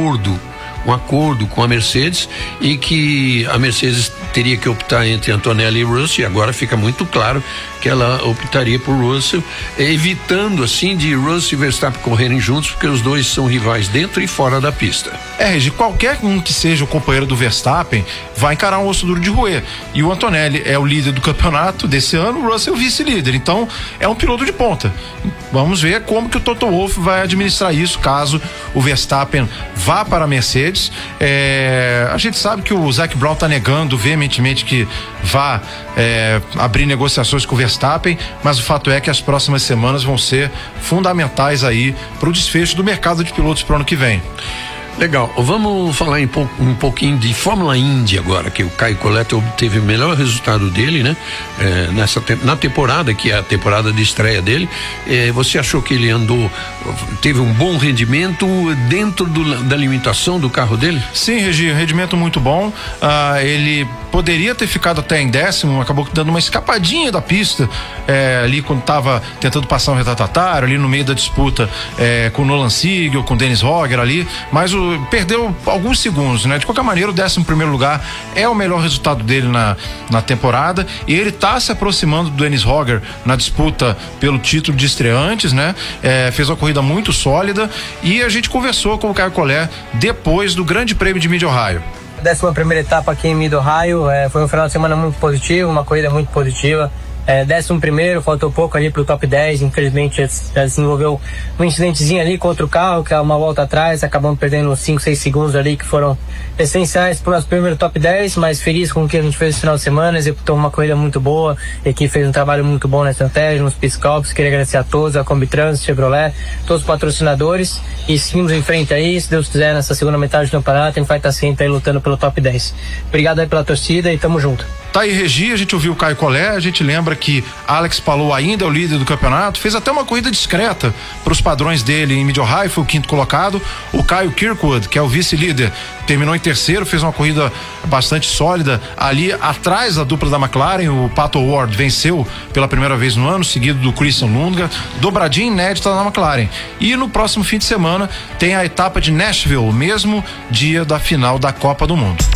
acordo com a Mercedes, e que a Mercedes teria que optar entre Antonelli e Russell, e agora fica muito claro que ela optaria por Russell, evitando assim de Russell e Verstappen correrem juntos, porque os dois são rivais dentro e fora da pista. Regi, qualquer um que seja o companheiro do Verstappen vai encarar um osso duro de roer, e o Antonelli é o líder do campeonato desse ano, o Russell é o vice-líder, então é um piloto de ponta. Vamos ver como que o Toto Wolff vai administrar isso caso o Verstappen vá para a Mercedes. A gente sabe que o Zac Brown está negando veementemente que vá abrir negociações com o Verstappen, mas o fato é que as próximas semanas vão ser fundamentais aí para o desfecho do mercado de pilotos para o ano que vem. Legal, vamos falar um pouquinho de Fórmula Indy agora, que o Caio Collet obteve o melhor resultado dele, né? Na temporada, que é a temporada de estreia dele. Você achou que ele teve um bom rendimento dentro da limitação do carro dele? Sim, Regi, rendimento muito bom. Ele poderia ter ficado até em 10º, acabou dando uma escapadinha da pista ali quando estava tentando passar um retardatário, ali no meio da disputa com o Nolan Siegel, com o Dennis Hogger ali, mas perdeu alguns segundos, né? De qualquer maneira, o 11º lugar é o melhor resultado dele na temporada, e ele tá se aproximando do Dennis Hogger na disputa pelo título de estreantes, né? Fez uma corrida muito sólida, e a gente conversou com o Caio Collet depois do Grande Prêmio de Mid-Ohio. 11ª etapa aqui em Mid-Ohio, foi um final de semana muito positivo, uma corrida muito positiva. 11º, faltou pouco ali pro top 10, infelizmente já desenvolveu um incidentezinho ali contra o carro, que é uma volta atrás, acabamos perdendo uns 5, 6 segundos ali que foram essenciais pro nosso primeiro top 10, mas feliz com o que a gente fez no final de semana, executou uma corrida muito boa, a equipe fez um trabalho muito bom na estratégia, nos pit-stops. Queria agradecer a todos, a Combitrans, Chevrolet, todos os patrocinadores, e seguimos em frente aí, se Deus quiser, nessa segunda metade do campeonato a gente vai estar sempre aí lutando pelo top 10. Obrigado aí pela torcida e tamo junto. Tá aí, Regi, a gente ouviu o Caio Collet, a gente lembra que Alex Palou ainda é o líder do campeonato, fez até uma corrida discreta para os padrões dele em Mid-Ohio, foi o 5º colocado. O Kyle Kirkwood, que é o vice-líder, terminou em 3º, fez uma corrida bastante sólida ali atrás da dupla da McLaren. O Pato O'Ward venceu pela primeira vez no ano, seguido do Christian Lundgaard, dobradinha inédita na McLaren. E no próximo fim de semana tem a etapa de Nashville, mesmo dia da final da Copa do Mundo.